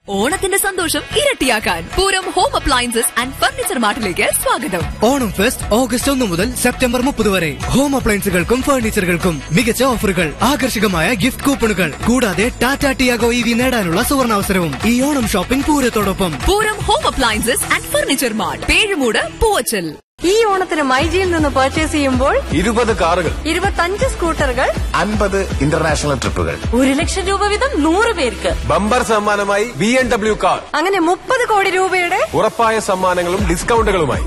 ഓണത്തിന്റെ സന്തോഷം ഇരട്ടിയാക്കാൻ Pooram home appliances and furniture മാർട്ടിലേക്ക് സ്വാഗതം. ഓണം ഫെസ്റ്റ് ഓഗസ്റ്റ് 1 മുതൽ സെപ്റ്റംബർ 30 വരെ. ഹോം അപ്ലയൻസുകൾക്കും ഫർണിച്ചറുകൾക്കും മികച്ച ഓഫറുകൾ, ആകർഷകമായ ഗിഫ്റ്റ് കൂപ്പണുകൾ, കൂടാതെ ടാറ്റ ടിയാഗോ EV നേടാനുള്ള സുവർണാവസരവും ഈ Onam shopping പൂരത്തോടൊപ്പം. Pooram home appliances and furniture mart, Pezhumoodu, Poovachal. ഈ ഓണത്തിന് മൈജിയിൽ നിന്ന് പർച്ചേസ് ചെയ്യുമ്പോൾ 20 കാറുകൾ, 25 സ്കൂട്ടറുകൾ, 50 ഇന്റർനാഷണൽ ട്രിപ്പുകൾ, 1 ലക്ഷം രൂപ വീതം 100 പേർക്ക്. ബമ്പർ സമ്മാനമായി BMW കാർ. അങ്ങനെ 30 കോടി രൂപയുടെ ഉറപ്പായ സമ്മാനങ്ങളും ഡിസ്കൗണ്ടുകളുമായി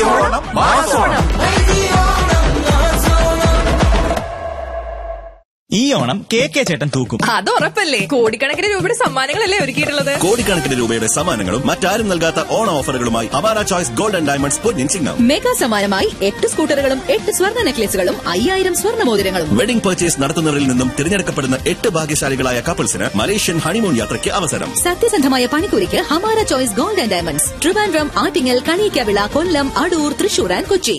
ഈ ഓണം കെ ചേട്ടൻ തൂക്കും. അത് ഉറപ്പല്ലേ. കോടിക്കണക്കിന് രൂപയുടെ സമ്മാനങ്ങളല്ലേ ഒരുക്കിയിട്ടുള്ളത്. കോടിക്കണക്കിന് രൂപയുടെ സമ്മാനങ്ങളും മറ്റാരും നൽകാത്ത ഓണ ഓഫറുകളുമായി Awara choice gold and diamonds Ponnin Chingam. Mega സമ്മാനമായി 8 സ്കൂട്ടറുകളും 8 സ്വർണ്ണ നെക്ലേസുകളും 5000 സ്വർണ്ണ മോതിരങ്ങളും. വെഡിംഗ് പർച്ചേസ് നടത്തുന്നവരിൽ നിന്നും തിരഞ്ഞെടുക്കപ്പെടുന്ന 8 ഭാഗ്യശാലികളായ കപ്പിൾസിന് മലേഷ്യൻ ഹണിമൂൺ യാത്രയ്ക്ക് അവസരം. സത്യസന്ധമായ പണിക്കൂലിക്ക് Hamara choice gold and diamonds, Trivandrum, Attingal, Kaliyakkavilai, Kollam, Adoor, Thrissur and Kochi.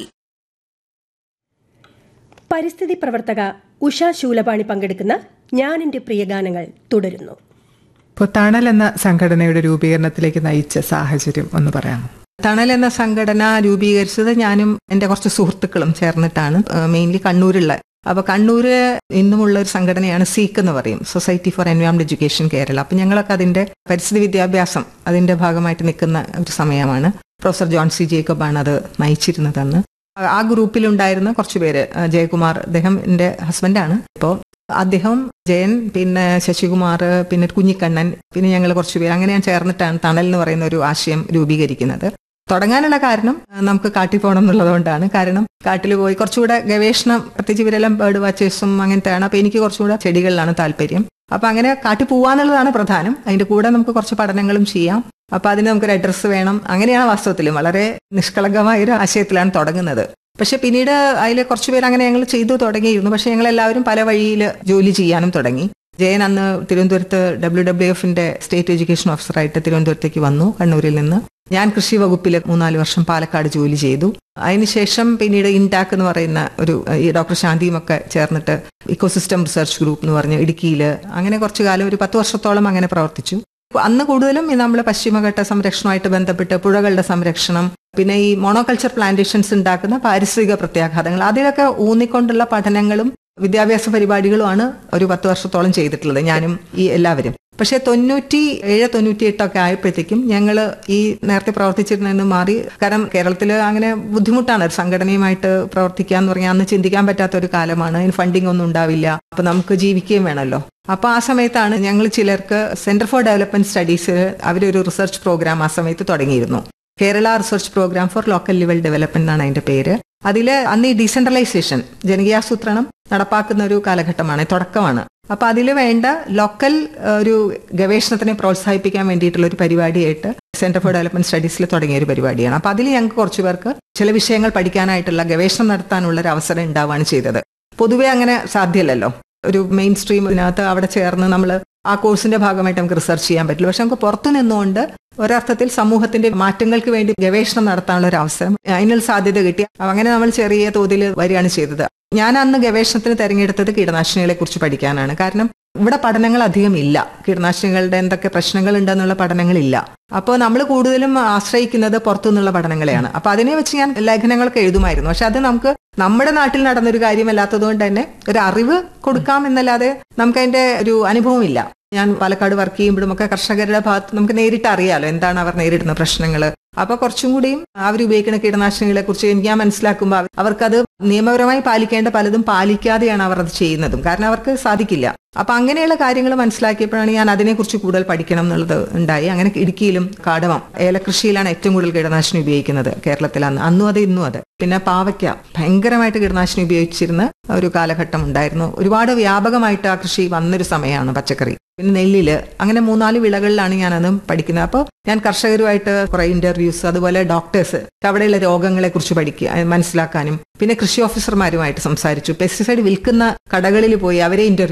പരിസ്ഥിതി പ്രവർത്തക ഉഷ ശൂലപാണി പങ്കെടുക്കുന്ന ഞാൻ എന്റെ പ്രിയ ഗാനങ്ങൾ തുടരുന്നു. ഇപ്പോൾ തണൽ എന്ന സംഘടനയുടെ രൂപീകരണത്തിലേക്ക് നയിച്ച സാഹചര്യം ഒന്ന് പറയാമോ? തണൽ എന്ന സംഘടന രൂപീകരിച്ചത് ഞാനും എൻ്റെ കുറച്ച് സുഹൃത്തുക്കളും ചേർന്നിട്ടാണ്. മെയിൻലി കണ്ണൂരുള്ള. അപ്പോൾ കണ്ണൂര് ഇന്നുമുള്ള ഒരു സംഘടനയാണ് സീക്ക് എന്ന് പറയും, society for environment education Kerala. അപ്പം ഞങ്ങളൊക്കെ അതിൻ്റെ പരിസ്ഥിതി വിദ്യാഭ്യാസം അതിൻ്റെ ഭാഗമായിട്ട് നിൽക്കുന്ന ഒരു സമയമാണ്. പ്രൊഫസർ ജോൺ സി ജേക്കബാണ് അത് നയിച്ചിരുന്നതെന്ന്. ആ ഗ്രൂപ്പിലുണ്ടായിരുന്ന കുറച്ചു പേര്, ജയകുമാർ, അദ്ദേഹം എൻ്റെ ഹസ്ബൻഡാണ്. ഇപ്പോൾ അദ്ദേഹം, ജയൻ, പിന്നെ ശശികുമാർ, പിന്നെ കുഞ്ഞിക്കണ്ണൻ, പിന്നെ ഞങ്ങൾ കുറച്ചു പേര്, അങ്ങനെ ഞാൻ ചേർന്നിട്ടാണ് തണൽ എന്ന് പറയുന്ന ഒരു ആശയം രൂപീകരിക്കുന്നത്. തുടങ്ങാനുള്ള കാരണം നമുക്ക് കാട്ടിൽ പോകണം എന്നുള്ളതുകൊണ്ടാണ്. കാരണം കാട്ടിൽ പോയി കുറച്ചുകൂടെ ഗവേഷണം, പ്രത്യേകിച്ച് ഇവരെല്ലാം ബേർഡ് വാച്ചേഴ്സും അങ്ങനത്തെയാണ്. അപ്പോൾ എനിക്ക് കുറച്ചുകൂടെ ചെടികളിലാണ് താല്പര്യം. അപ്പം അങ്ങനെ കാട്ടിൽ പോവാന്നുള്ളതാണ് പ്രധാനം. അതിൻ്റെ കൂടെ നമുക്ക് കുറച്ച് പഠനങ്ങളും ചെയ്യാം. അപ്പം അതിന് നമുക്കൊരു അഡ്രസ്സ് വേണം. അങ്ങനെയാണ് വാസ്തവത്തിലും വളരെ നിഷ്കളങ്കമായ ഒരു ആശയത്തിലാണ് തുടങ്ങുന്നത്. പക്ഷെ പിന്നീട് അതിൽ കുറച്ചുപേർ അങ്ങനെ ഞങ്ങൾ ചെയ്തു തുടങ്ങിയിരുന്നു. പക്ഷെ ഞങ്ങളെല്ലാവരും പല വഴിയിൽ ജോലി ചെയ്യാനും തുടങ്ങി. ജയൻ അന്ന് തിരുവനന്തപുരത്ത് WWFന്റെ സ്റ്റേറ്റ് എഡ്യൂക്കേഷൻ ഓഫീസറായിട്ട് തിരുവനന്തപുരത്തേക്ക് വന്നു കണ്ണൂരിൽ നിന്ന്. ഞാൻ കൃഷി വകുപ്പിൽ 3-4 വർഷം പാലക്കാട് ജോലി ചെയ്തു. അതിനുശേഷം പിന്നീട് ഇൻടാക്ക് എന്ന് പറയുന്ന ഒരു ഈ ഡോക്ടർ ശാന്തിയും ഒക്കെ ചേർന്നിട്ട് ഇക്കോസിസ്റ്റം റിസർച്ച് ഗ്രൂപ്പ് എന്ന് പറഞ്ഞ് ഇടുക്കിയിൽ അങ്ങനെ കുറച്ചു കാലം, ഒരു 10 വർഷത്തോളം അങ്ങനെ പ്രവർത്തിച്ചു. അന്ന് കൂടുതലും നമ്മൾ പശ്ചിമഘട്ട സംരക്ഷണമായിട്ട് ബന്ധപ്പെട്ട് പുഴകളുടെ സംരക്ഷണം, പിന്നെ ഈ മോണോകൾച്ചർ പ്ലാന്റേഷൻസ് ഉണ്ടാക്കുന്ന പാരിസ്ഥിതിക പ്രത്യാഘാതങ്ങൾ, അതിലൊക്കെ ഊന്നിക്കൊണ്ടുള്ള പഠനങ്ങളും വിദ്യാഭ്യാസ പരിപാടികളുമാണ് ഒരു 10 വർഷത്തോളം ചെയ്തിട്ടുള്ളത്, ഞാനും ഈ എല്ലാവരും. പക്ഷെ 97-98 ഒക്കെ ആയപ്പോഴത്തേക്കും ഞങ്ങൾ ഈ നേരത്തെ പ്രവർത്തിച്ചിരുന്നതെന്ന് മാറി. കാരണം കേരളത്തിൽ അങ്ങനെ ബുദ്ധിമുട്ടാണ് ഒരു സംഘടനയുമായിട്ട് പ്രവർത്തിക്കുക എന്ന് പറഞ്ഞാൽ. അന്ന് ചിന്തിക്കാൻ പറ്റാത്ത ഒരു കാലമാണ്. അതിന് ഫണ്ടിങ് ഒന്നും ഉണ്ടാവില്ല. അപ്പൊ നമുക്ക് ജീവിക്കുകയും വേണമല്ലോ. അപ്പൊ ആ സമയത്താണ് ഞങ്ങൾ ചിലർക്ക് സെന്റർ ഫോർ ഡെവലപ്മെന്റ് സ്റ്റഡീസ് അവരൊരു റിസർച്ച് പ്രോഗ്രാം ആ സമയത്ത് തുടങ്ങിയിരുന്നു. Kerala research programme for local level development എന്നാണ് അതിന്റെ പേര്. അതിൽ അന്ന് ഈ ഡീസെൻട്രലൈസേഷൻ, ജനകീയാസൂത്രണം നടപ്പാക്കുന്ന ഒരു കാലഘട്ടമാണ്, തുടക്കമാണ്. അപ്പൊ അതിൽ വേണ്ട ലോക്കൽ ഒരു ഗവേഷണത്തിനെ പ്രോത്സാഹിപ്പിക്കാൻ വേണ്ടിയിട്ടുള്ള ഒരു പരിപാടിയായിട്ട് സെന്റർ ഫോർ ഡെവലപ്മെന്റ് സ്റ്റഡീസിൽ തുടങ്ങിയ ഒരു പരിപാടിയാണ്. അപ്പൊ അതിൽ ഞങ്ങൾക്ക് കുറച്ചു പേർക്ക് ചില വിഷയങ്ങൾ പഠിക്കാനായിട്ടുള്ള, ഗവേഷണം നടത്താനുള്ള ഒരു അവസരം ഉണ്ടാവുകയാണ് ചെയ്തത്. പൊതുവെ അങ്ങനെ സാധ്യമല്ലല്ലോ. ഒരു മെയിൻ സ്ട്രീം ഇതിനകത്ത് അവിടെ ചേർന്ന് നമ്മൾ ആ കോഴ്സിന്റെ ഭാഗമായിട്ട് നമുക്ക് റിസർച്ച് ചെയ്യാൻ പറ്റില്ല. പക്ഷെ നമുക്ക് പുറത്തു നിന്നുകൊണ്ട് ഒരർത്ഥത്തിൽ സമൂഹത്തിന്റെ മാറ്റങ്ങൾക്ക് വേണ്ടി ഗവേഷണം നടത്താനുള്ള ഒരു അവസരം, അതിനുള്ള സാധ്യത കിട്ടി. അങ്ങനെ നമ്മൾ ചെറിയ തോതിൽ വരികയാണ് ചെയ്തത്. ഞാൻ അന്ന് ഗവേഷണത്തിന് തിരഞ്ഞെടുത്തത് കീടനാശിനികളെ കുറിച്ച് പഠിക്കാനാണ്. കാരണം ഇവിടെ പഠനങ്ങൾ അധികം ഇല്ല, കീടനാശിനികളുടെ എന്തൊക്കെ പ്രശ്നങ്ങൾ ഉണ്ടെന്നുള്ള പഠനങ്ങളില്ല. അപ്പോൾ നമ്മൾ കൂടുതലും ആശ്രയിക്കുന്നത് പുറത്തുനിന്നുള്ള പഠനങ്ങളെയാണ്. അപ്പൊ അതിനെ വെച്ച് ഞാൻ ലേഖനങ്ങളൊക്കെ എഴുതുമായിരുന്നു. പക്ഷെ അത് നമുക്ക് നമ്മുടെ നാട്ടിൽ നടന്നൊരു കാര്യമല്ലാത്തതുകൊണ്ട് തന്നെ ഒരു അറിവ് കൊടുക്കാം എന്നല്ലാതെ നമുക്ക് അതിന്റെ ഒരു അനുഭവം ഇല്ല. ഞാൻ പാലക്കാട് വർക്ക് ചെയ്യുമ്പോഴും ഒക്കെ കർഷകരുടെ ഭാഗത്ത് നമുക്ക് നേരിട്ട് അറിയാലോ എന്താണ് അവർ നേരിടുന്ന പ്രശ്നങ്ങൾ. അപ്പൊ കുറച്ചും കൂടിയും അവരുപയോഗിക്കുന്ന കീടനാശിനികളെ കുറിച്ച് ഞാൻ മനസ്സിലാക്കുമ്പോൾ അവർക്കത് നിയമപരമായി പാലിക്കേണ്ട പലതും പാലിക്കാതെയാണ് അവർ അത് ചെയ്യുന്നതും. കാരണം അവർക്ക് സാധിക്കില്ല. അപ്പൊ അങ്ങനെയുള്ള കാര്യങ്ങൾ മനസ്സിലാക്കിയപ്പോഴാണ് ഞാൻ അതിനെക്കുറിച്ച് കൂടുതൽ പഠിക്കണം എന്നുള്ളത് ഉണ്ടായി. അങ്ങനെ ഇടുക്കിയിലും കാടമം, ഏലകൃഷിയിലാണ് ഏറ്റവും കൂടുതൽ കീടനാശിനി ഉപയോഗിക്കുന്നത് കേരളത്തിൽ. അന്നും അത് ഇന്നും അത്. പിന്നെ പാവയ്ക്ക ഭയങ്കരമായിട്ട് കീടനാശിനി ഉപയോഗിച്ചിരുന്ന ഒരു കാലഘട്ടം ഉണ്ടായിരുന്നു. ഒരുപാട് വ്യാപകമായിട്ട് ആ കൃഷി വന്നൊരു സമയമാണ്. പച്ചക്കറി, പിന്നെ നെല്ലില്, അങ്ങനെ 3-4 വിളകളിലാണ് ഞാനത് പഠിക്കുന്നത്. അപ്പോൾ ഞാൻ കർഷകരുമായിട്ട് കുറെ ഇന്റർവ്യൂസ്, അതുപോലെ ഡോക്ടേഴ്സ്, അവിടെയുള്ള രോഗങ്ങളെ കുറിച്ച് പഠിക്കുക, മനസ്സിലാക്കാനും, പിന്നെ കൃഷി ഓഫീസർമാരുമായിട്ട് സംസാരിച്ചു. പെസ്റ്റിസൈഡ് വിൽക്കുന്ന കടകളിൽ പോയി അവരെ ഇന്റർവ്യൂ ചെയ്ത്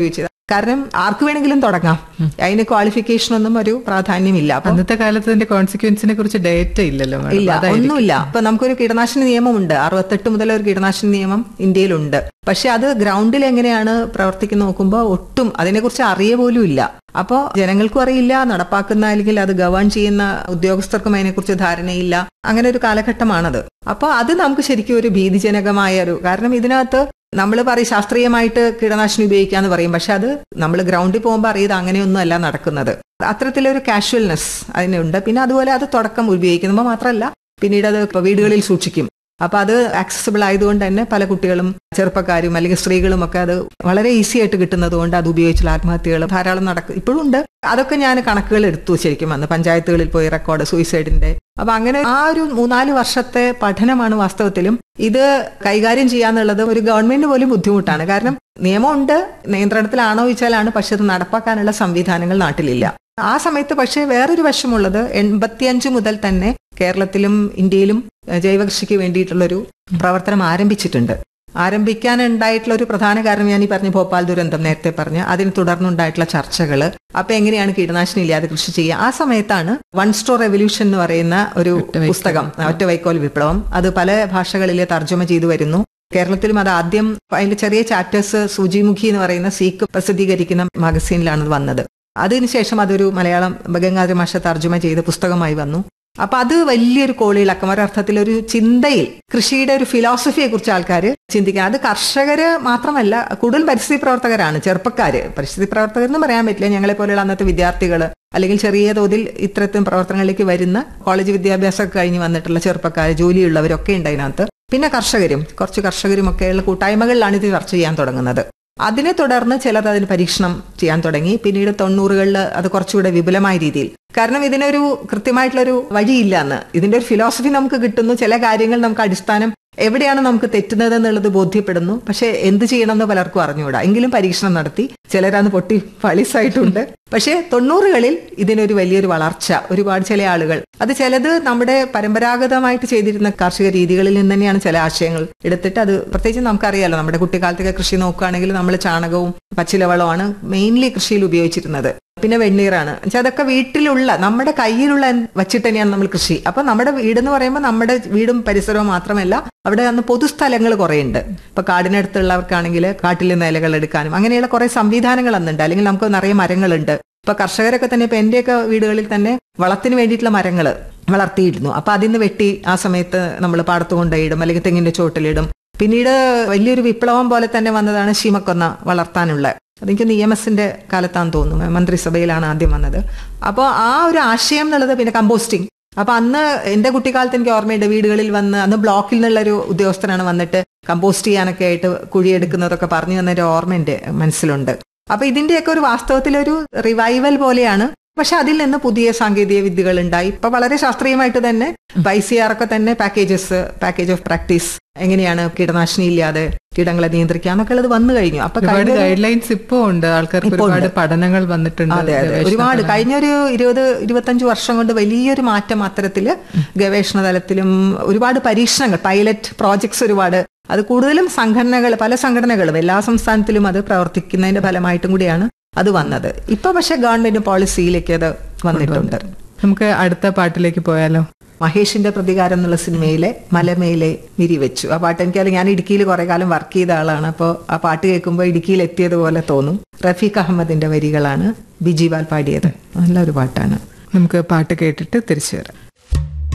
കാരണം ആർക്ക് വേണമെങ്കിലും തുടങ്ങാം, അതിന് ക്വാളിഫിക്കേഷൻ ഒന്നും ഒരു പ്രാധാന്യമില്ല. അന്നത്തെ കാലത്ത് അതിന്റെ കോൺസിക്വൻസിനെ കുറിച്ച് ഡേറ്റ ഇല്ലല്ലോ, ഇല്ല, ഒന്നുമില്ല. ഇപ്പൊ നമുക്കൊരു കീടനാശിനി നിയമമുണ്ട്, 68 മുതൽ ഒരു കീടനാശിനി നിയമം ഇന്ത്യയിലുണ്ട്. പക്ഷെ അത് ഗ്രൗണ്ടിൽ എങ്ങനെയാണ് പ്രവർത്തിക്കുന്ന നോക്കുമ്പോൾ ഒട്ടും അതിനെക്കുറിച്ച് അറിയ പോലും ഇല്ല. അപ്പോ ജനങ്ങൾക്കും അറിയില്ല, നടപ്പാക്കുന്ന അല്ലെങ്കിൽ അത് ഗവേൺ ചെയ്യുന്ന ഉദ്യോഗസ്ഥർക്കും അതിനെക്കുറിച്ച് ധാരണയില്ല. അങ്ങനെ ഒരു കാലഘട്ടമാണത്. അപ്പൊ അത് നമുക്ക് ശരിക്കും ഒരു ഭീതിജനകമായ കാരണം ഇതിനകത്ത് നമ്മൾ പറയും ശാസ്ത്രീയമായിട്ട് കീടനാശിനി ഉപയോഗിക്കാന്ന് പറയും, പക്ഷെ അത് നമ്മൾ ഗ്രൗണ്ടിൽ പോകുമ്പോൾ അറിയത് അങ്ങനെയൊന്നും അല്ല നടക്കുന്നത്. അത്തരത്തിലൊരു കാഷ്വൽനെസ് അതിനുണ്ട്. പിന്നെ അതുപോലെ അത് തുടക്കം ഉപയോഗിക്കുമ്പോൾ മാത്രമല്ല, പിന്നീട് അത് വീടുകളിൽ സൂക്ഷിക്കും. അപ്പൊ അത് ആക്സസിബിൾ ആയതുകൊണ്ട് തന്നെ പല കുട്ടികളും ചെറുപ്പക്കാരും അല്ലെങ്കിൽ സ്ത്രീകളും ഒക്കെ അത് വളരെ ഈസി ആയിട്ട് കിട്ടുന്നത് കൊണ്ട് അത് ഉപയോഗിച്ചുള്ള ആത്മഹത്യകൾ ധാരാളം ഇപ്പോഴും ഉണ്ട്. അതൊക്കെ ഞാൻ കണക്കുകൾ എടുത്തു ശരിക്കും വന്ന് പഞ്ചായത്തുകളിൽ പോയി റെക്കോർഡ് സൂയിസൈഡിന്റെ. അപ്പൊ അങ്ങനെ ആ ഒരു 3-4 വർഷത്തെ പഠനമാണ് വാസ്തവത്തിലും ഇത് കൈകാര്യം ചെയ്യാന്നുള്ളത് ഒരു ഗവൺമെന്റിന് പോലും ബുദ്ധിമുട്ടാണ്. കാരണം നിയമമുണ്ട്, നിയന്ത്രണത്തിലാണോ ചോദിച്ചാലാണ്, പക്ഷെ അത് നടപ്പാക്കാനുള്ള സംവിധാനങ്ങൾ നാട്ടിലില്ല. ആ സമയത്ത് പക്ഷേ വേറൊരു വശമുള്ളത് 85 മുതൽ തന്നെ കേരളത്തിലും ഇന്ത്യയിലും ജൈവകൃഷിക്ക് വേണ്ടിയിട്ടുള്ളൊരു പ്രവർത്തനം ആരംഭിച്ചിട്ടുണ്ട്. ആരംഭിക്കാനുണ്ടായിട്ടുള്ള ഒരു പ്രധാന കാരണം ഞാൻ ഈ പറഞ്ഞ ഭോപ്പാൽ ദുരന്തം നേരത്തെ പറഞ്ഞ അതിന് തുടർന്നുണ്ടായിട്ടുള്ള ചർച്ചകൾ. അപ്പൊ എങ്ങനെയാണ് കീടനാശിനി ഇല്ലാതെ കൃഷി ചെയ്യുക? ആ സമയത്താണ് വൺ സ്റ്റോർ റെവല്യൂഷൻ എന്ന് പറയുന്ന ഒരു പുസ്തകം, ഒറ്റ വൈക്കോൽ വിപ്ലവം, അത് പല ഭാഷകളിൽ തർജ്ജമ ചെയ്തു വരുന്നു. കേരളത്തിലും അത് ആദ്യം അതിന്റെ ചെറിയ ചാപ്റ്റേഴ്സ് സൂചിമുഖി എന്ന് പറയുന്ന സീക്ക് പ്രസിദ്ധീകരിക്കുന്ന മാഗസീനിലാണ് വന്നത്. അതിനുശേഷം അതൊരു മലയാളം ഗംഗാധര മാഷ തർജ്ജമ ചെയ്ത പുസ്തകമായി വന്നു. അപ്പൊ അത് വലിയൊരു കോളിളക്കം, ഒരർത്ഥത്തിൽ ഒരു ചിന്തയിൽ കൃഷിയുടെ ഒരു ഫിലോസഫിയെ കുറിച്ച് ആൾക്കാർ ചിന്തിക്കുക. അത് കർഷകര് മാത്രമല്ല, കൂടുതൽ പരിസ്ഥിതി പ്രവർത്തകരാണ്, ചെറുപ്പക്കാര്. പരിസ്ഥിതി പ്രവർത്തകർ എന്ന് പറയാൻ പറ്റില്ല, ഞങ്ങളെ പോലെയുള്ള അന്നത്തെ വിദ്യാർത്ഥികൾ അല്ലെങ്കിൽ ചെറിയ തോതിൽ ഇത്തരത്തിൽ പ്രവർത്തനങ്ങളിലേക്ക് വരുന്ന കോളേജ് വിദ്യാഭ്യാസമൊക്കെ കഴിഞ്ഞ് വന്നിട്ടുള്ള ചെറുപ്പക്കാർ, ജോലിയുള്ളവരൊക്കെ ഉണ്ട് അതിനകത്ത്. പിന്നെ കുറച്ച് കർഷകരും ഒക്കെയുള്ള കൂട്ടായ്മകളിലാണ് ഇത് ചർച്ച ചെയ്യാൻ തുടങ്ങുന്നത്. അതിനെ തുടർന്ന് ചിലർ അതിന് പരീക്ഷണം ചെയ്യാൻ തുടങ്ങി. പിന്നീട് 90കളിൽ അത് കുറച്ചുകൂടെ വിപുലമായ രീതിയിൽ, കാരണം ഇതിനൊരു കൃത്യമായിട്ടുള്ളൊരു വഴിയില്ല എന്ന്, ഇതിന്റെ ഒരു ഫിലോസഫി നമുക്ക് കിട്ടുന്നു, ചില കാര്യങ്ങൾ നമുക്ക് അടിസ്ഥാനം എവിടെയാണ് നമുക്ക് തെറ്റുന്നത് എന്നുള്ളത് ബോധ്യപ്പെടുന്നു. പക്ഷെ എന്ത് ചെയ്യണമെന്ന് പലർക്കും അറിഞ്ഞുകൂടാ. എങ്കിലും പരീക്ഷണം നടത്തി, ചിലരന്ന് പൊട്ടി പാളീസായിട്ടുണ്ട്. പക്ഷെ 90കളിൽ ഇതിനൊരു വലിയൊരു വളർച്ച, ഒരുപാട് ചില ആളുകൾ, അത് ചിലത് നമ്മുടെ പരമ്പരാഗതമായിട്ട് ചെയ്തിരുന്ന കാർഷിക രീതികളിൽ നിന്ന് തന്നെയാണ് ചില ആശയങ്ങൾ എടുത്തിട്ട്, അത് പ്രത്യേകിച്ച് നമുക്കറിയാലോ, നമ്മുടെ കുട്ടിക്കാലത്തൊക്കെ കൃഷി നോക്കുകയാണെങ്കിൽ നമ്മൾ ചാണകവും പച്ചിലവളമാണ് മെയിൻലി കൃഷിയിൽ ഉപയോഗിച്ചിരുന്നത്. പിന്നെ വെണ്ണീറാണ്. അതൊക്കെ വീട്ടിലുള്ള നമ്മുടെ കയ്യിലുള്ള വച്ചിട്ട് തന്നെയാണ് നമ്മൾ കൃഷി. അപ്പൊ നമ്മുടെ വീടെന്ന് പറയുമ്പോൾ നമ്മുടെ വീടും പരിസരവും മാത്രമല്ല, അവിടെ അന്ന് പൊതുസ്ഥലങ്ങൾ കുറെ ഉണ്ട്. ഇപ്പൊ കാടിനടുത്തുള്ളവർക്കാണെങ്കിൽ കാട്ടിൽ നിന്ന് ഇലകൾ എടുക്കാനും അങ്ങനെയുള്ള കുറെ സംവിധാനങ്ങൾ അന്നുണ്ട്. അല്ലെങ്കിൽ നമുക്ക് നിറയെ മരങ്ങളുണ്ട്. ഇപ്പൊ കർഷകരൊക്കെ തന്നെ, ഇപ്പൊ എന്റെയൊക്കെ വീടുകളിൽ തന്നെ വളത്തിന് വേണ്ടിയിട്ടുള്ള മരങ്ങൾ വളർത്തിയിരുന്നു. അപ്പൊ അതിന്ന് വെട്ടി ആ സമയത്ത് നമ്മൾ പാടത്ത് കൊണ്ടുപോയിടും, അല്ലെങ്കിൽ തെങ്ങിന്റെ ചോട്ടിലിടും. പിന്നീട് വലിയൊരു വിപ്ലവം പോലെ തന്നെ വന്നതാണ് ശീമക്കൊന്ന വളർത്താനുള്ള. അതെനിക്ക് EMSന്റെ കാലത്താന്ന് തോന്നുന്നു, മന്ത്രിസഭയിലാണ് ആദ്യം വന്നത്. അപ്പോൾ ആ ഒരു ആശയം എന്നുള്ളത്, പിന്നെ കമ്പോസ്റ്റിംഗ്. അപ്പൊ അന്ന് എന്റെ കുട്ടിക്കാലത്ത് എനിക്ക് ഓർമ്മയുണ്ട്, വീടുകളിൽ വന്ന് അന്ന് ബ്ലോക്കിൽ നിന്നുള്ളൊരു ഉദ്യോഗസ്ഥനാണ് വന്നിട്ട് കമ്പോസ്റ്റ് ചെയ്യാനൊക്കെ ആയിട്ട് കുഴിയെടുക്കുന്നതൊക്കെ പറഞ്ഞു തന്നൊരു ഓർമ്മ എന്റെ മനസ്സിലുണ്ട്. അപ്പൊ ഇതിന്റെയൊക്കെ ഒരു വാസ്തവത്തിലൊരു റിവൈവൽ പോലെയാണ്. പക്ഷെ അതിൽ നിന്ന് പുതിയ സാങ്കേതിക വിദ്യകൾ ഉണ്ടായി. ഇപ്പൊ വളരെ ശാസ്ത്രീയമായിട്ട് തന്നെ ICAR ഒക്കെ തന്നെ പാക്കേജ് ഓഫ് പ്രാക്ടീസ്, എങ്ങനെയാണ് കീടനാശിനി ഇല്ലാതെ കീടങ്ങളെ നിയന്ത്രിക്കാന്നൊക്കെ ഉള്ളത് വന്നു കഴിഞ്ഞു. അപ്പൊ ഗൈഡ് ലൈൻസ് ഇപ്പോ ഉണ്ട്, ആൾക്കാർക്ക് ഒരുപാട് പഠനങ്ങൾ വന്നിട്ടുണ്ട്. അതെ, ഒരുപാട് കഴിഞ്ഞൊരു 20-25 വർഷം കൊണ്ട് വലിയൊരു മാറ്റം അത്തരത്തില് ഗവേഷണ തലത്തിലും ഒരുപാട് പരീക്ഷണങ്ങൾ, പൈലറ്റ് പ്രോജക്ട്സ് ഒരുപാട്. അത് കൂടുതലും പല സംഘടനകളും എല്ലാ സംസ്ഥാനത്തിലും അത് പ്രവർത്തിക്കുന്നതിന്റെ ഫലമായിട്ടും കൂടിയാണ് അത് വന്നത്. ഇപ്പൊ പക്ഷെ ഗവൺമെന്റ് പോളിസിയിലേക്ക് അത് വന്നിട്ടുണ്ട്. നമുക്ക് അടുത്ത പാട്ടിലേക്ക് പോയാലോ? മഹേഷിന്റെ പ്രതികാരം എന്നുള്ള സിനിമയിലെ മലമേലെ വിരിവെച്ചു. ആ പാട്ട് എനിക്കറിയാം, ഞാൻ ഇടുക്കിയിൽ കുറെ കാലം വർക്ക് ചെയ്ത ആളാണ്. അപ്പോൾ ആ പാട്ട് കേൾക്കുമ്പോൾ ഇടുക്കിയിൽ എത്തിയതുപോലെ തോന്നും. റഫീഖ് അഹമ്മദിന്റെ വരികളാണ് ബിജിപാൽ പാടിയത്. നല്ലൊരു പാട്ടാണ്. നമുക്ക് പാട്ട് കേട്ടിട്ട് തിരിച്ചു വരാം.